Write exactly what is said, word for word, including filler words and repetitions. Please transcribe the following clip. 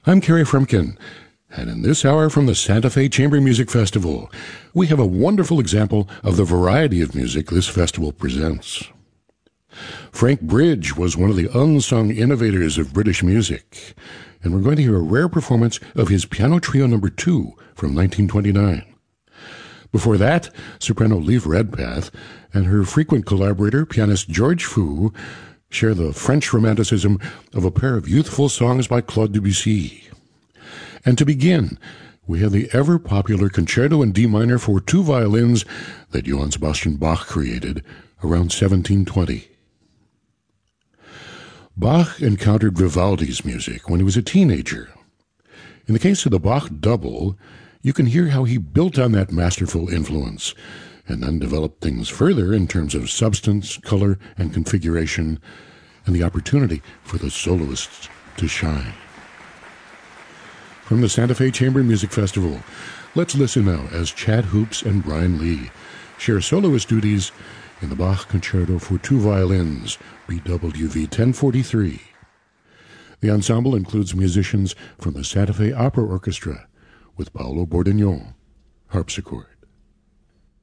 I'm Kerry Frumkin, and in this hour from the Santa Fe Chamber Music Festival, we have a wonderful example of the variety of music this festival presents. Frank Bridge was one of the unsung innovators of British music, and we're going to hear a rare performance of his Piano Trio Number Two from nineteen twenty-nine. Before that, soprano Lieve Redpath and her frequent collaborator, pianist George Fou, share the French romanticism of a pair of youthful songs by Claude Debussy. And to begin, we have the ever-popular Concerto in D minor for two violins that Johann Sebastian Bach created around seventeen twenty. Bach encountered Vivaldi's music when he was a teenager. In the case of the Bach double, you can hear how he built on that masterful influence and then developed things further in terms of substance, color, and configuration, and the opportunity for the soloists to shine. From the Santa Fe Chamber Music Festival, let's listen now as Chad Hoops and Brian Lee share soloist duties in the Bach Concerto for two violins, B W V ten forty-three. The ensemble includes musicians from the Santa Fe Opera Orchestra with Paolo Bordignon, harpsichord.